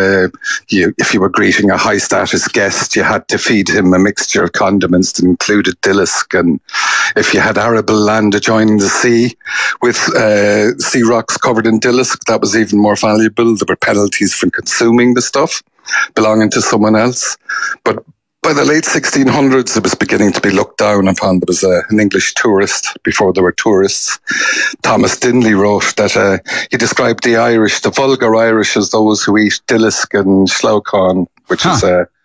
If you were greeting a high status guest, you had to feed him a mixture of condiments that included dillisk, and if you had arable land adjoining the sea with sea rocks covered in dillisk, that was even more valuable. There were penalties for consuming the stuff belonging to someone else, but by the late 1600s, it was beginning to be looked down upon. There was an English tourist, before there were tourists, Thomas Dinley, wrote that he described the Irish, the vulgar Irish, as those who eat dillisk and sloughcon, which is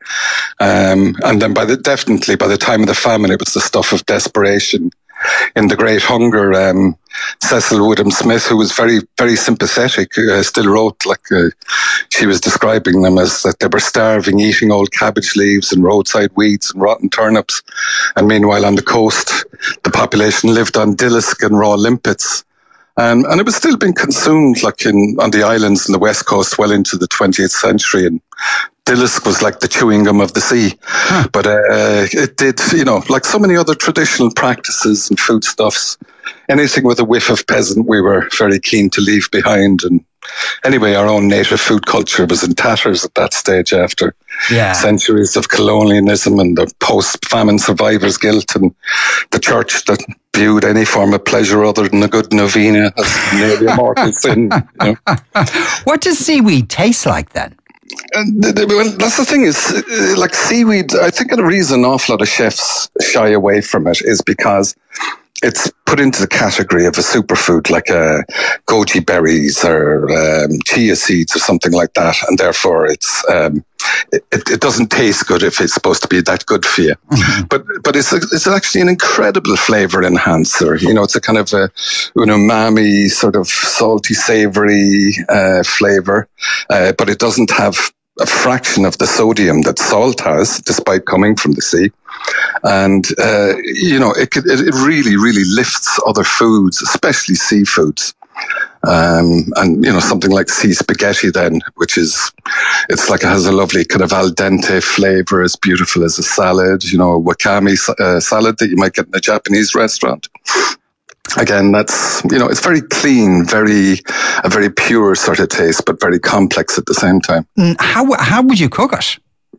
and then definitely by the time of the famine, it was the stuff of desperation. In The Great Hunger, Cecil Woodham Smith, who was very, very sympathetic, still wrote she was describing them as that they were starving, eating old cabbage leaves and roadside weeds and rotten turnips. And meanwhile, on the coast, the population lived on dillisk and raw limpets. And it was still being consumed on the islands in the west coast well into the 20th century. And dillisk was like the chewing gum of the sea. But it did, like so many other traditional practices and foodstuffs, anything with a whiff of peasant we were very keen to leave behind. And anyway, our own native food culture was in tatters at that stage after centuries of colonialism and the post-famine survivor's guilt, and the church that viewed any form of pleasure other than a good novena as nearly a mortal sin. What does seaweed taste like then? Well, that's the thing is, seaweed, I think the reason an awful lot of chefs shy away from it is because it's put into the category of a superfood like goji berries or chia seeds or something like that, and therefore it doesn't taste good if it's supposed to be that good for you. But it's actually an incredible flavor enhancer. You know, it's a kind of an umami, sort of salty, savory flavor, but it doesn't have a fraction of the sodium that salt has, despite coming from the sea. And, it really, really lifts other foods, especially seafoods. And, something like sea spaghetti then, it's like it has a lovely kind of al dente flavor, as beautiful as a salad, wakame salad that you might get in a Japanese restaurant. Again, that's, it's very clean, a very pure sort of taste, but very complex at the same time. How would you cook it?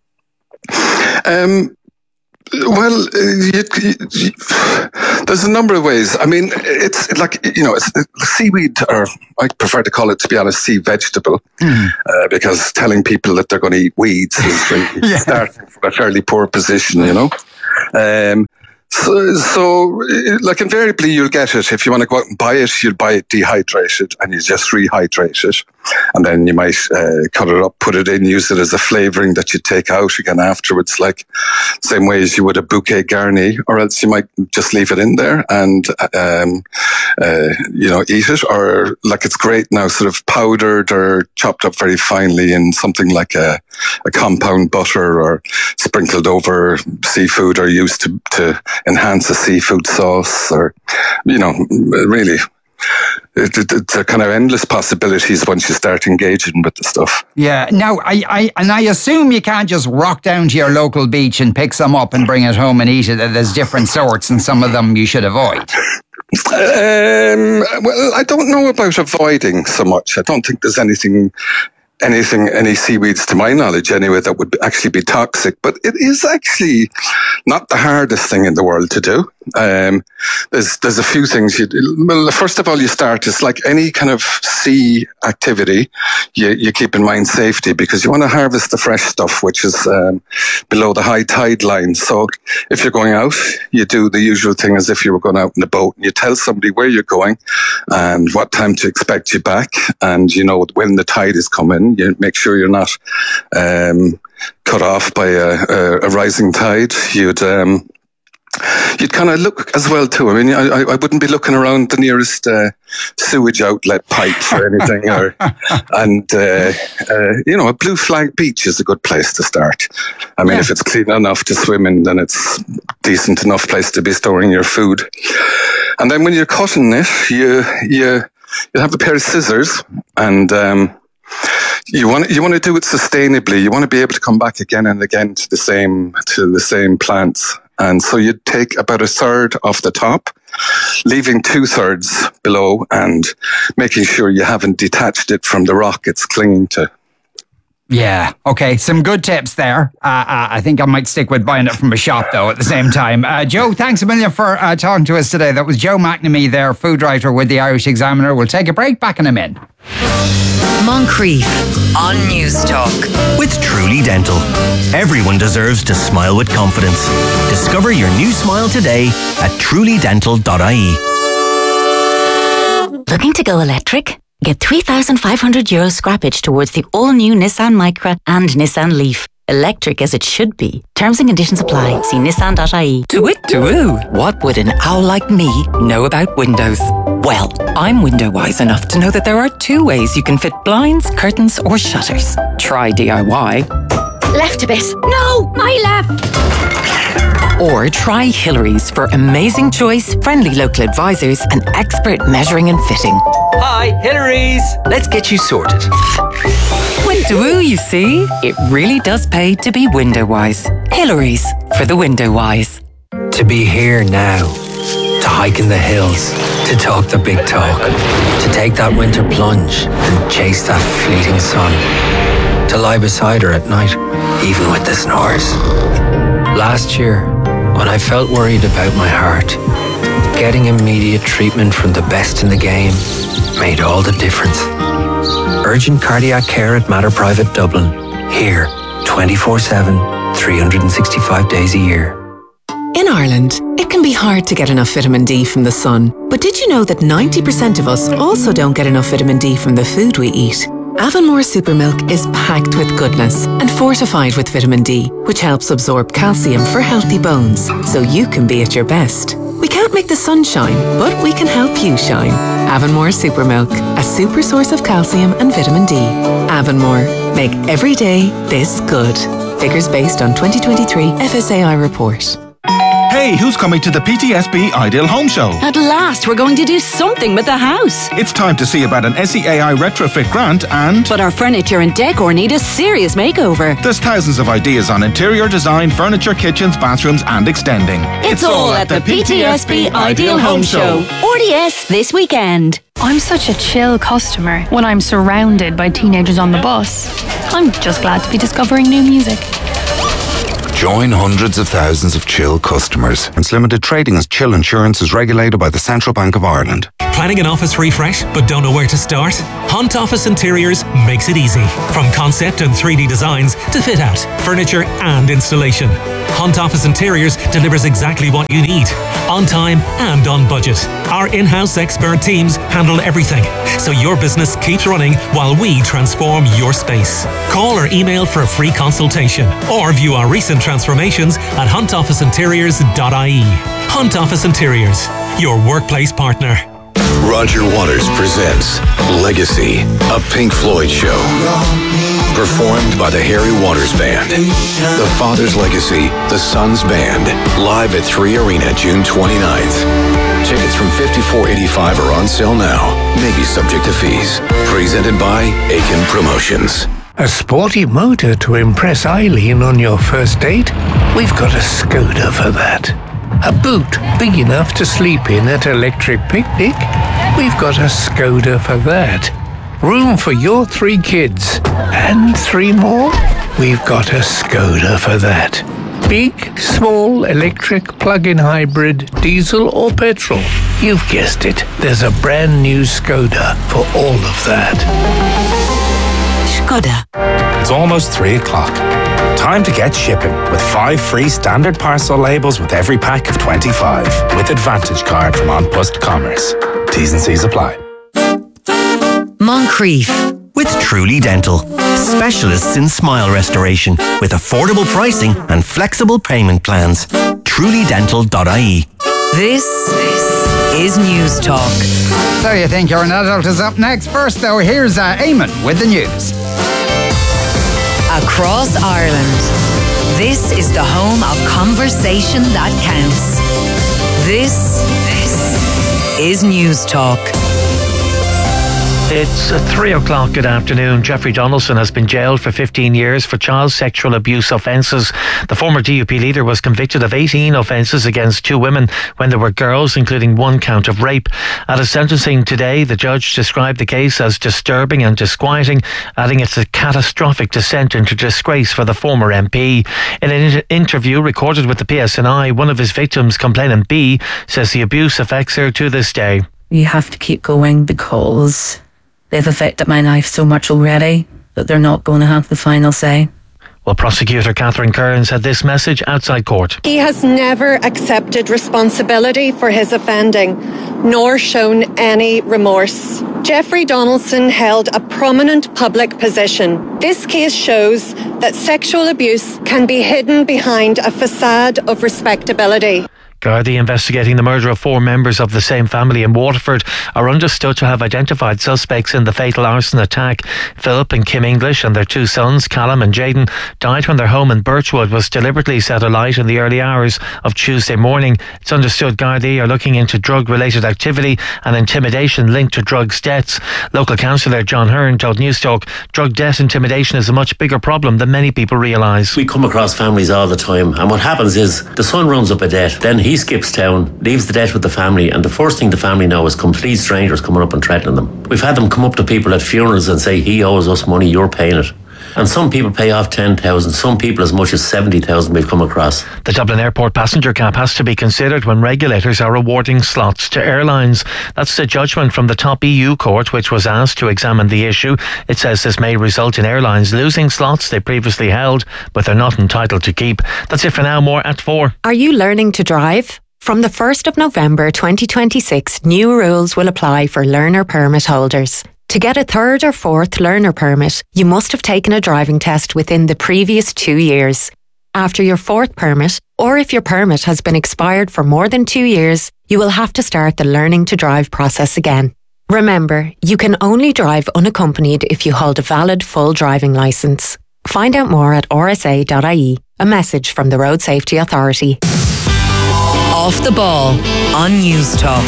Well, there's a number of ways. I mean, it's like, it's seaweed, or I prefer to call it, to be honest, sea vegetable, because telling people that they're going to eat weeds is really starting from a fairly poor position, So, like, invariably you'll get it. If you want to go out and buy it, you'll buy it dehydrated, and you just rehydrate it. And then you might cut it up, put it in, use it as a flavouring that you take out again afterwards, like same way as you would a bouquet garni, or else you might just leave it in there and, eat it. Or, like, it's great now sort of powdered or chopped up very finely in something like a compound butter, or sprinkled over seafood, or used to enhance a seafood sauce, or, really. There are kind of endless possibilities once you start engaging with the stuff. Yeah. Now, I assume you can't just rock down to your local beach and pick some up and bring it home and eat it. There's different sorts, and some of them you should avoid. Well, I don't know about avoiding so much. I don't think there's any seaweeds, to my knowledge anyway, that would actually be toxic, but it is actually not the hardest thing in the world to do. There's a few things. First of all, it's like any kind of sea activity, you keep in mind safety, because you want to harvest the fresh stuff, which is below the high tide line. So if you're going out, you do the usual thing as if you were going out in a boat, and you tell somebody where you're going and what time to expect you back, and when the tide is coming. You make sure you're not cut off by a rising tide. You'd kind of look as well too. I mean, I wouldn't be looking around the nearest sewage outlet pipe or anything. A blue flag beach is a good place to start. I mean, if it's clean enough to swim in, then it's decent enough place to be storing your food. And then when you're cutting it, you have a pair of scissors, and you want to do it sustainably. You want to be able to come back again and again to the same plants. And so you take about a third off the top, leaving 2/3 below, and making sure you haven't detached it from the rock it's clinging to. Yeah, okay, some good tips there. I think I might stick with buying it from a shop, though, at the same time. Joe, thanks a million for talking to us today. That was Joe McNamee there, food writer with the Irish Examiner. We'll take a break, back in a minute. Moncrief on News Talk. With Truly Dental. Everyone deserves to smile with confidence. Discover your new smile today at trulydental.ie. Looking to go electric? Get €3,500 scrappage towards the all-new Nissan Micra and Nissan Leaf. Electric as it should be. Terms and conditions apply. See nissan.ie. To-woo. What would an owl like me know about windows? Well, I'm window wise enough to know that there are 2 ways you can fit blinds, curtains, or shutters. Try DIY. Left a bit. No, my left. Or try Hillary's for amazing choice, friendly local advisors, and expert measuring and fitting. Hi, Hillary's. Let's get you sorted. Window, you see? It really does pay to be window wise. Hillary's for the window wise. To be here now. To hike in the hills. To talk the big talk. To take that winter plunge and chase that fleeting sun. To lie beside her at night, even with the snores. Last year, when I felt worried about my heart, getting immediate treatment from the best in the game made all the difference. Urgent cardiac care at Mater Private Dublin. Here, 24/7, 365 days a year. In In Ireland, it can be hard to get enough vitamin D from the sun. But did you know that 90% of us also don't get enough vitamin D from the food we eat? Avonmore Supermilk is packed with goodness and fortified with vitamin D, which helps absorb calcium for healthy bones, so you can be at your best. We can't make the sun shine, but we can help you shine. Avonmore Supermilk, a super source of calcium and vitamin D. Avonmore, make every day this good. Figures based on 2023 FSAI report. Hey, who's coming to the PTSB Ideal Home Show? At last, we're going to do something with the house. It's time to see about an SEAI retrofit grant and... But our furniture and decor need a serious makeover. There's thousands of ideas on interior design, furniture, kitchens, bathrooms and extending. It's all at the PTSB Ideal Home Show. RDS this weekend. I'm such a chill customer when I'm surrounded by teenagers on the bus. I'm just glad to be discovering new music. Join hundreds of thousands of Chill customers. Hence limited trading as Chill Insurance is regulated by the Central Bank of Ireland. Planning an office refresh but don't know where to start? Hunt Office Interiors makes it easy. From concept and 3D designs to fit out, furniture and installation. Hunt Office Interiors delivers exactly what you need, on time and on budget. Our in-house expert teams handle everything, so your business keeps running while we transform your space. Call or email for a free consultation or view our recent transformations at huntofficeinteriors.ie. Hunt Office Interiors, your workplace partner. Roger Waters presents Legacy, a Pink Floyd show. Performed by the Harry Waters Band. The Father's Legacy, the Son's Band. Live at 3 Arena, June 29th. Tickets from $54.85 are on sale now. Maybe subject to fees. Presented by Aiken Promotions. A sporty motor to impress Eileen on your first date? We've got a Skoda for that. A boot big enough to sleep in at Electric Picnic? We've got a Skoda for that. Room for your 3 kids and 3 more? We've got a Skoda for that. Big, small, electric, plug-in hybrid, diesel or petrol? You've guessed it. There's a brand new Skoda for all of that. Skoda. It's almost 3 o'clock. Time to get shipping with 5 free standard parcel labels with every pack of 25 with Advantage card from An Post Commerce. T's and C's apply. Moncrief with Truly Dental. Specialists in smile restoration with affordable pricing and flexible payment plans. trulydental.ie. This is News Talk. So You Think You're an Adult is up next. First though, here's Eamon with the news. Across Ireland, this is the home of conversation that counts. This is News Talk. It's 3 o'clock. Good afternoon. Jeffrey Donaldson has been jailed for 15 years for child sexual abuse offences. The former DUP leader was convicted of 18 offences against 2 women when they were girls, including 1 count of rape. At his sentencing today, the judge described the case as disturbing and disquieting, adding it's a catastrophic descent into disgrace for the former MP. In an interview recorded with the PSNI, one of his victims, complainant B, says the abuse affects her to this day. You have to keep going because they've affected my life so much already that they're not going to have the final say. Well, prosecutor Catherine Kearns had this message outside court. He has never accepted responsibility for his offending, nor shown any remorse. Jeffrey Donaldson held a prominent public position. This case shows that sexual abuse can be hidden behind a facade of respectability. Gardaí investigating the murder of 4 members of the same family in Waterford are understood to have identified suspects in the fatal arson attack. Philip and Kim English and their 2 sons, Callum and Jayden, died when their home in Birchwood was deliberately set alight in the early hours of Tuesday morning. It's understood Gardaí are looking into drug-related activity and intimidation linked to drugs deaths. Local councillor John Hearn told Newstalk drug death intimidation is a much bigger problem than many people realise. We come across families all the time, and what happens is the son runs up a debt, then he skips town, leaves the debt with the family, and the first thing the family know is complete strangers coming up and threatening them. We've had them come up to people at funerals and say, he owes us money, you're paying it. And some people pay off 10,000, some people as much as 70,000 we've come across. The Dublin Airport passenger cap has to be considered when regulators are awarding slots to airlines. That's the judgment from the top EU court, which was asked to examine the issue. It says this may result in airlines losing slots they previously held, but they're not entitled to keep. That's it for now. More at 4. Are you learning to drive? From the 1st of November 2026, new rules will apply for learner permit holders. To get a 3rd or 4th learner permit, you must have taken a driving test within the previous 2 years. After your 4th permit, or if your permit has been expired for more than 2 years, you will have to start the learning to drive process again. Remember, you can only drive unaccompanied if you hold a valid full driving licence. Find out more at rsa.ie. A message from the Road Safety Authority. Off the Ball on News Talk.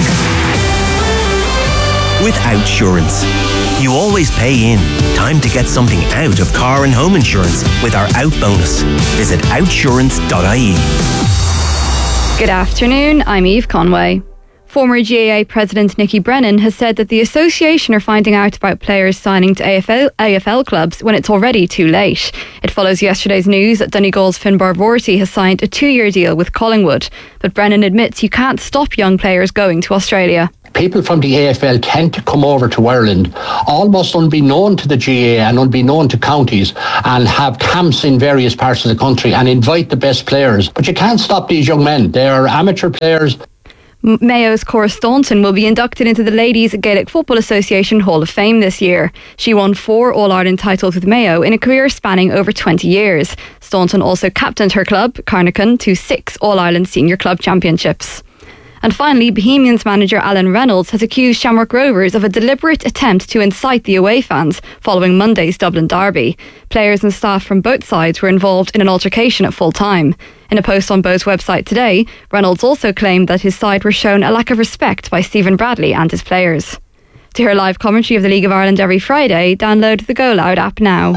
With Outsurance, you always pay in. Time to get something out of car and home insurance with our Out bonus. Visit outsurance.ie. Good afternoon, I'm Eve Conway. Former GAA President Nicky Brennan has said that the association are finding out about players signing to AFL clubs when it's already too late. It follows yesterday's news that Donegal's Finbar Vorty has signed a 2-year deal with Collingwood. But Brennan admits you can't stop young players going to Australia. People from the AFL tend to come over to Ireland almost unbeknown to the GAA and unbeknown to counties, and have camps in various parts of the country and invite the best players. But you can't stop these young men. They are amateur players. Mayo's Cora Staunton will be inducted into the Ladies Gaelic Football Association Hall of Fame this year. She won 4 All-Ireland titles with Mayo in a career spanning over 20 years. Staunton also captained her club, Carnarvon, to 6 All-Ireland Senior Club Championships. And finally, Bohemians manager Alan Reynolds has accused Shamrock Rovers of a deliberate attempt to incite the away fans following Monday's Dublin derby. Players and staff from both sides were involved in an altercation at full time. In a post on Bo's website today, Reynolds also claimed that his side were shown a lack of respect by Stephen Bradley and his players. To hear live commentary of the League of Ireland every Friday, download the Go Loud app now.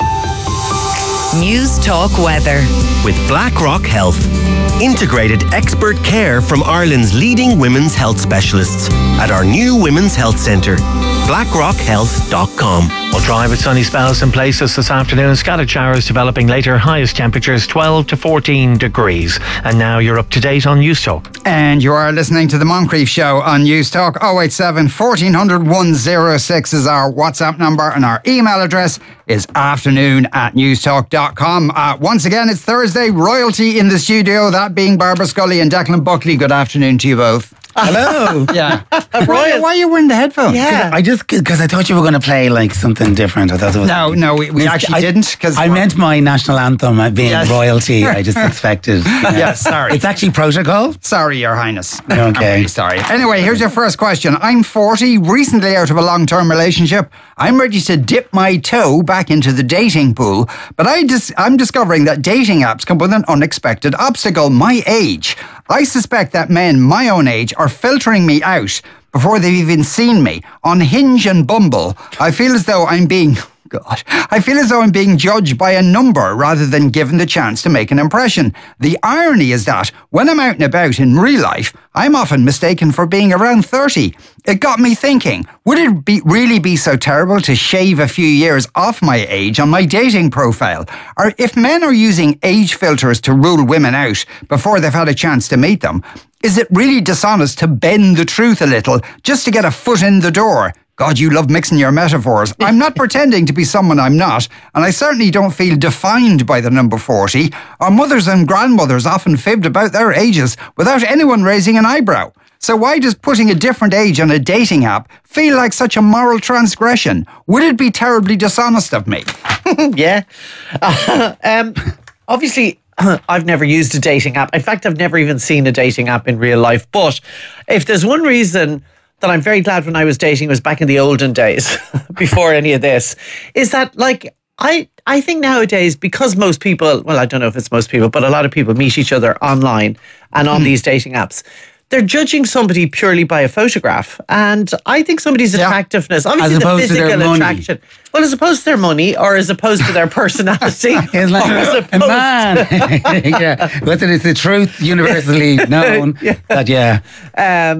News Talk Weather. With BlackRock Health. Integrated expert care from Ireland's leading women's health specialists at our new Women's Health Centre. BlackRockHealth.com. We'll dry with sunny spells in places this afternoon. Scattered showers developing later. Highest temperatures 12 to 14 degrees. And now you're up to date on News Talk. And you are listening to the Moncrief Show on News Talk. 087 1400 106 is our WhatsApp number, and our email address is afternoon@newstalk.com. Once again, it's Thursday. Royalty in the studio, that being Barbara Scully and Declan Buckley. Good afternoon to you both. Hello. Yeah. Why are you wearing the headphones? Yeah. Because I thought you were going to play like something different. I thought it was. No, we actually didn't. Because I meant my national anthem being royalty. I just expected. Yeah, sorry. It's actually protocol. Sorry, Your Highness. Okay. I'm really sorry. Anyway, here's your first question. I'm 40, recently out of a long-term relationship. I'm ready to dip my toe back into the dating pool, but I'm discovering that dating apps come with an unexpected obstacle: my age. I suspect that men my own age are filtering me out before they've even seen me. On Hinge and Bumble, I feel as though I'm being judged by a number rather than given the chance to make an impression. The irony is that when I'm out and about in real life, I'm often mistaken for being around 30. It got me thinking, would it really be so terrible to shave a few years off my age on my dating profile? Or if men are using age filters to rule women out before they've had a chance to meet them, is it really dishonest to bend the truth a little just to get a foot in the door? God, you love mixing your metaphors. I'm not pretending to be someone I'm not, and I certainly don't feel defined by the number 40. Our mothers and grandmothers often fibbed about their ages without anyone raising an eyebrow. So why does putting a different age on a dating app feel like such a moral transgression? Would it be terribly dishonest of me? Yeah. Obviously, I've never used a dating app. In fact, I've never even seen a dating app in real life. But if there's one reason that I'm very glad when I was dating was back in the olden days, before any of this, is that like I think nowadays, because most people, well, I don't know if it's most people, but a lot of people meet each other online and on these dating apps. They're judging somebody purely by a photograph. And I think somebody's attractivetness, obviously the physical attraction. Well, as opposed to their money or as opposed to their personality. It's like a man. Yeah. Whether it's the truth universally known.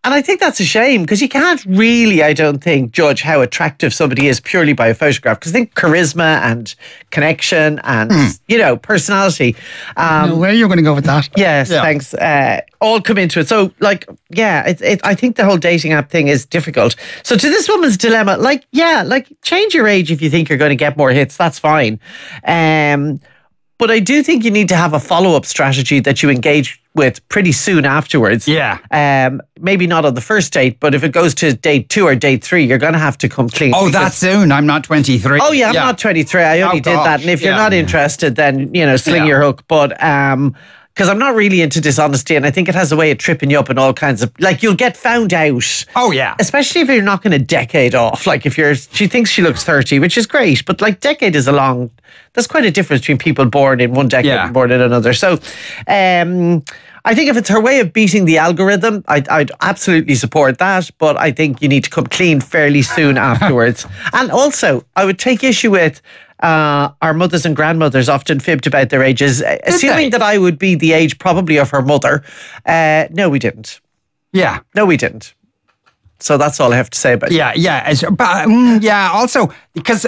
And I think that's a shame because you can't really, I don't think, judge how attractive somebody is purely by a photograph. Because I think charisma and connection and, personality. Where are you going to go with that? Yes, thanks. All come into it. So, I think the whole dating app thing is difficult. So to this woman's dilemma, change your age if you think you're going to get more hits. That's fine. But I do think you need to have a follow-up strategy that you engage with pretty soon afterwards. Yeah. Maybe not on the first date, but if it goes to date 2 or date 3, you're going to have to come clean. Oh, that soon? I'm not 23. Oh, yeah, I'm not 23. I only did that. And if you're not interested, then, sling your hook. But because I'm not really into dishonesty, and I think it has a way of tripping you up and all kinds of... you'll get found out. Oh, yeah. Especially if you're knocking a decade off. She thinks she looks 30, which is great, but decade is a long... There's quite a difference between people born in one decade and born in another. So, I think if it's her way of beating the algorithm, I'd absolutely support that. But I think you need to come clean fairly soon afterwards. And also, I would take issue with our mothers and grandmothers often fibbed about their ages, assuming that I would be the age probably of her mother. No, we didn't. Yeah. No, we didn't. So that's all I have to say about it. Yeah. Also, because...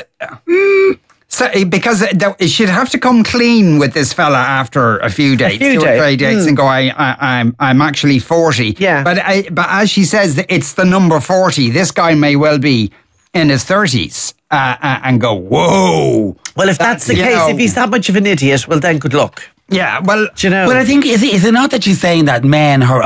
she'd have to come clean with this fella after a few dates, 2 or 3 dates, and go, I'm actually 40. Yeah. But as she says, it's the number 40. This guy may well be in his 30s and go, whoa. Well, if that's the case, if he's that much of an idiot, well, then good luck. Yeah, well, But I think, is it not that she's saying that men, her